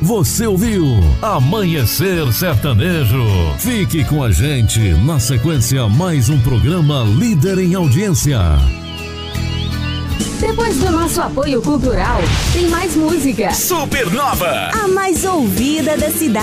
Você ouviu Amanhecer Sertanejo. Fique com a gente, na sequência mais um programa líder em audiência. Depois do nosso apoio cultural, tem mais música. Supernova, a mais ouvida da cidade.